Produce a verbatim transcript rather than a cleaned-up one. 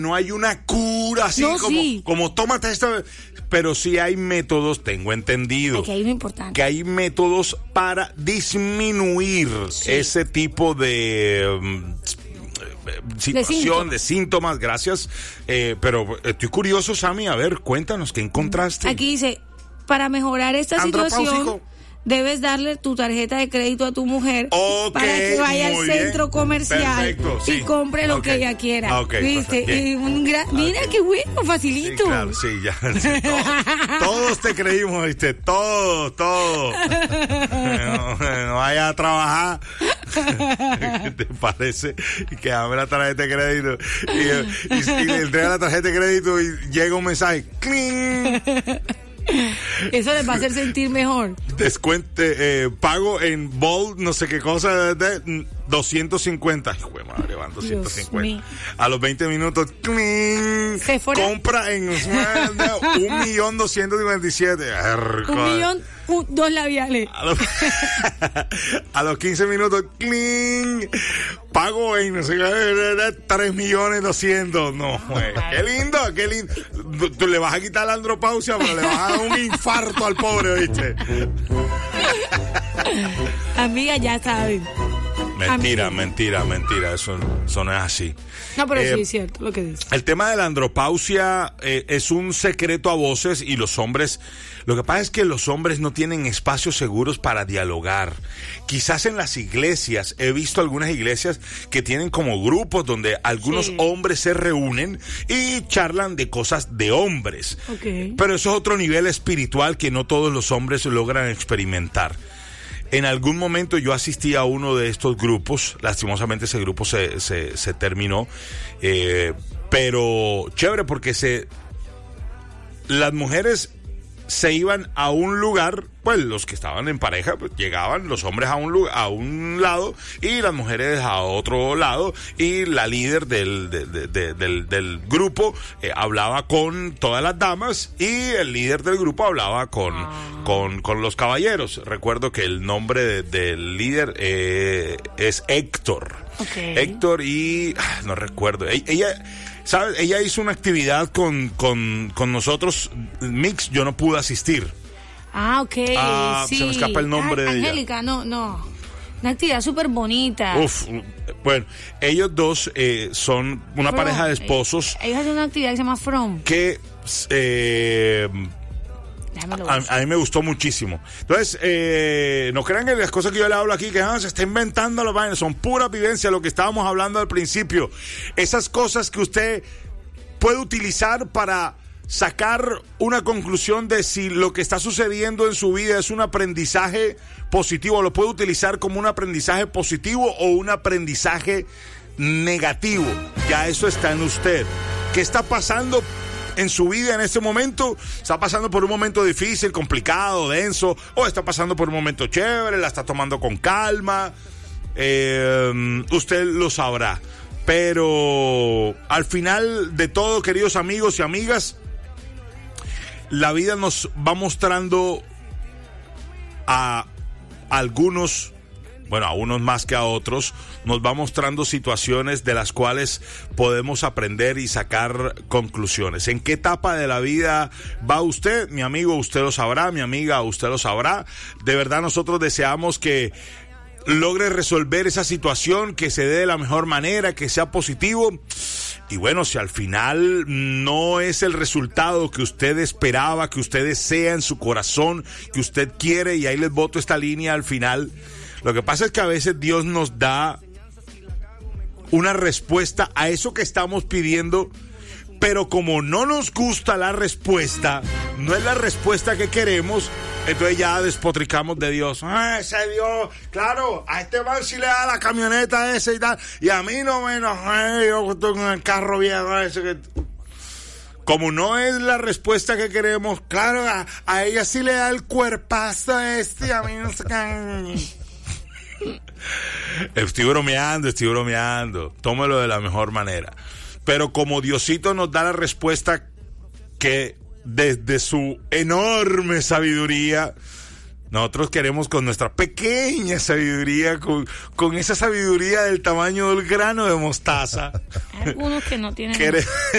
No hay una cura así no, como, sí. como tómate esto, pero sí hay métodos, tengo entendido. Aquí hay lo importante. Que hay métodos para disminuir sí. ese tipo de um, situación, de, de síntomas, gracias. Eh, pero estoy curioso, Sammy, a ver, cuéntanos, ¿qué encontraste? Aquí dice, para mejorar esta situación, debes darle tu tarjeta de crédito a tu mujer okay, para que vaya al centro bien. Comercial Perfecto, sí. y compre lo okay. que ella quiera. Okay, ¿viste? Y un gran, mira okay. qué bueno, facilito. Sí, claro, sí, ya. Sí, todos, todos te creímos, ¿viste? Todos, todos. No, no vaya a trabajar. ¿Qué te parece? Que dame la tarjeta de crédito. Y, y, y le entrega la tarjeta de crédito y llega un mensaje. ¡Cling! Eso les va a hacer sentir mejor. Descuente, eh, pago en Bold, no sé qué cosa, de doscientos cincuenta. Hijo de madre, van doscientos cincuenta. A los veinte minutos, ¡cling! Compra en un millón doscientos cincuenta y siete. Un millón, un, dos labiales. A los, a los quince minutos, ¡cling! Pago en no sé qué, tres millones doscientos. No, güey. Qué lindo, qué lindo. Tú le vas a quitar la andropausia, pero le vas a dar un infarto al pobre, ¿viste? Amiga, ya saben. Mentira, Amiga. mentira, mentira. Eso, eso no es así. No, pero eh, sí es cierto lo que dice. El tema de la andropausia eh, es un secreto a voces y los hombres... Lo que pasa es que los hombres no tienen espacios seguros para dialogar. Quizás en las iglesias, he visto algunas iglesias que tienen como grupos donde algunos sí. hombres se reúnen y charlan de cosas de hombres. Okay. Pero eso es otro nivel espiritual que no todos los hombres logran experimentar. En algún momento yo asistí a uno de estos grupos, lastimosamente ese grupo se, se, se terminó, eh, pero chévere porque se las mujeres se iban a un lugar, pues los que estaban en pareja, pues llegaban los hombres a un lugar, a un lado y las mujeres a otro lado y la líder del, de, de, de, del, del grupo eh, hablaba con todas las damas y el líder del grupo hablaba con, ah. con, con los caballeros. Recuerdo que el nombre de, del líder eh, es Héctor. Okay. Héctor y ah, no recuerdo. Ella... ¿Sabes? Ella hizo una actividad con, con, con nosotros, Mix, yo no pude asistir. Ah, ok, ah, sí. Se me escapa el nombre Ay, de Angélica, ella. no, no. Una actividad súper bonita. Uf, bueno, ellos dos eh, son una From. pareja de esposos. Ellos hacen una actividad que se llama From. Que... Eh, A, a mí me gustó muchísimo. Entonces, eh, no crean que las cosas que yo le hablo aquí, que ah, se está inventando los vainas, son pura vivencia, lo que estábamos hablando al principio. Esas cosas que usted puede utilizar para sacar una conclusión de si lo que está sucediendo en su vida es un aprendizaje positivo, lo puede utilizar como un aprendizaje positivo o un aprendizaje negativo. Ya eso está en usted. ¿Qué está pasando en su vida en este momento? ¿Está pasando por un momento difícil, complicado, denso? ¿O está pasando por un momento chévere, la está tomando con calma? Eh, usted lo sabrá. Pero al final de todo, queridos amigos y amigas, la vida nos va mostrando a algunos, bueno, a unos más que a otros, nos va mostrando situaciones de las cuales podemos aprender y sacar conclusiones. ¿En qué etapa de la vida va usted? Mi amigo, usted lo sabrá, mi amiga, usted lo sabrá. De verdad, nosotros deseamos que logre resolver esa situación, que se dé de la mejor manera, que sea positivo. Y bueno, si al final no es el resultado que usted esperaba, que usted desea en su corazón, que usted quiere, y ahí les boto esta línea al final. Lo que pasa es que a veces Dios nos da una respuesta a eso que estamos pidiendo, pero como no nos gusta la respuesta, no es la respuesta que queremos, entonces ya despotricamos de Dios. Ah, ese Dios, claro, a este man sí le da la camioneta esa y tal, y a mí no me enoja, yo estoy con el carro viejo ese que... Como no es la respuesta que queremos, claro, a, a ella sí le da el cuerpazo este, y a mí no sé qué... Estoy bromeando, estoy bromeando. Tómelo de la mejor manera. Pero como Diosito nos da la respuesta que desde su enorme sabiduría Nosotros queremos con nuestra pequeña sabiduría, con, con esa sabiduría del tamaño del grano de mostaza. Algunos que no tienen. Quere-